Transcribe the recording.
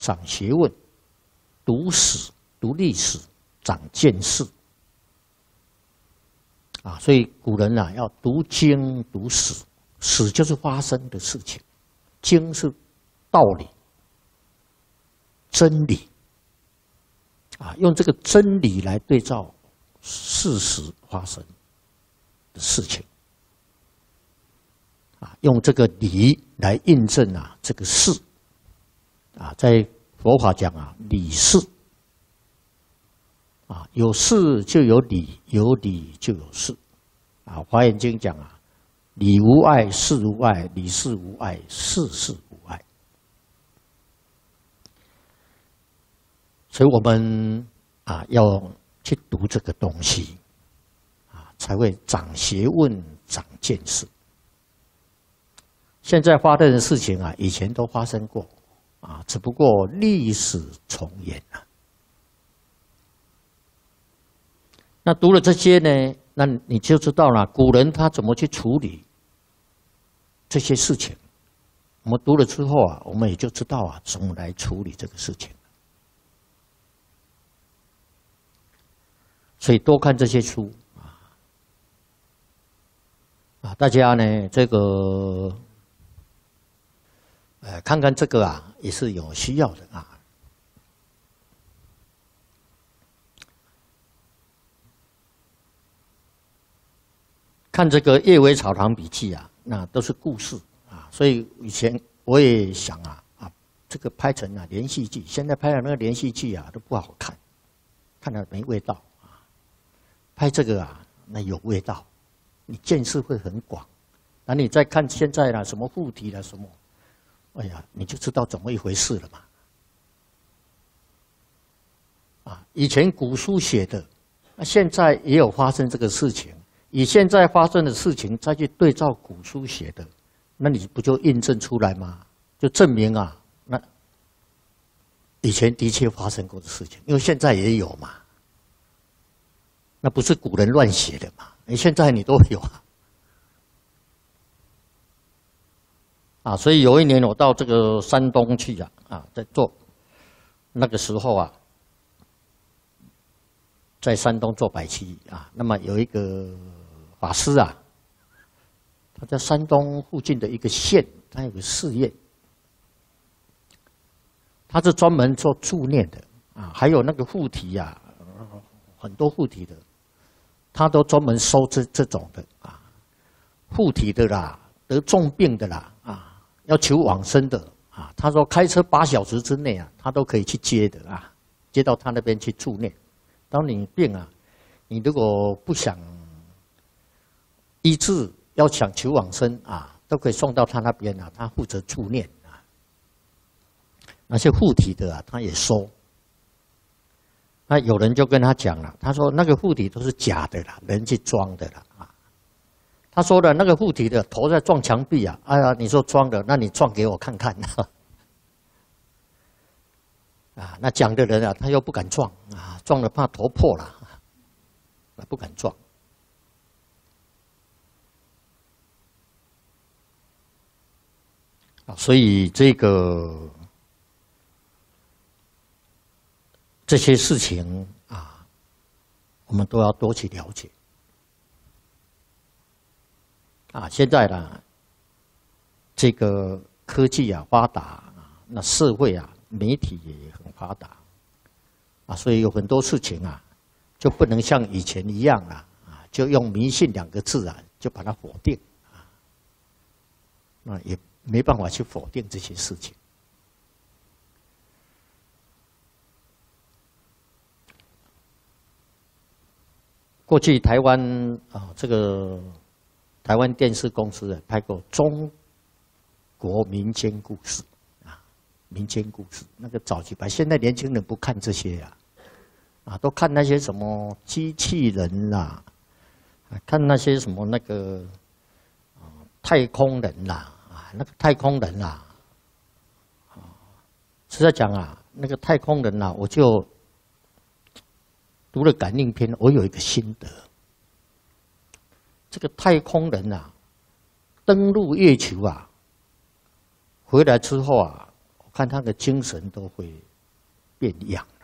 长学问，读史、读历史，长见识。啊，所以古人啊要读经、读史，史就是发生的事情，经是道理、真理。啊，用这个真理来对照事实发生的事情。啊，用这个理来印证啊这个事。啊，在佛法讲啊，理事。啊，有事就有理，有理就有事。啊，《华严经》讲啊，理无碍，事无碍，理事无碍，事事无碍。所以我们啊要去读这个东西，啊才会长学问、长见识。现在发生的事情啊，以前都发生过，啊，只不过历史重演了。那读了这些呢，那你就知道了古人他怎么去处理这些事情。我们读了之后啊，我们也就知道啊怎么来处理这个事情。所以多看这些书啊，大家呢这个看看这个啊也是有需要的啊。看这个《叶微草堂笔记》啊，那都是故事啊，所以以前我也想啊这个拍成啊连续剧，现在拍的那个连续剧啊都不好看，看了没味道。拍这个啊，那有味道，你见识会很广。那你再看现在啦，什么附体啦，什么，哎呀，你就知道怎么一回事了嘛。啊，以前古书写的，那现在也有发生这个事情。以现在发生的事情再去对照古书写的，那你不就印证出来吗？就证明啊，那以前的确发生过的事情，因为现在也有嘛。那不是古人乱写的嘛？现在你都有啊！所以有一年我到这个山东去在做那个时候啊，在山东做百期啊，那么有一个法师啊，他在山东附近的一个县，他有个寺院，他是专门做助念的啊，还有那个附体啊，很多附体的。他都专门收这种的啊，附体的啦，得重病的啦啊，要求往生的啊。他说开车8小时之内啊，他都可以去接的啊，接到他那边去助念。当你病啊，你如果不想医治，要想求往生啊，都可以送到他那边啊，他负责助念啊。那些附体的啊，他也收。那有人就跟他讲了，他说那个附体都是假的啦，人去装的啦啊。他说的那个附体的头在撞墙壁啊，哎呀，你说装的，那你撞给我看看啊。那讲的人啊，他又不敢撞啊，撞了怕头破了，不敢撞。啊，所以这些事情啊，我们都要多去了解。啊，现在呢，这个科技啊发达，那社会啊媒体也很发达，啊，所以有很多事情啊，就不能像以前一样啊，就用迷信2个字啊，就把它否定啊，那也没办法去否定这些事情。过去台湾啊，这个台湾电视公司拍过中国民间故事啊，民间故事那个早期拍，现在年轻人不看这些啊，都看那些什么机器人啦，看那些什么那个太空人啦那个太空人啦实在讲啊，那个太空人我就读了感应篇，我有一个心得。这个太空人登陆月球回来之后看他的精神都会变样。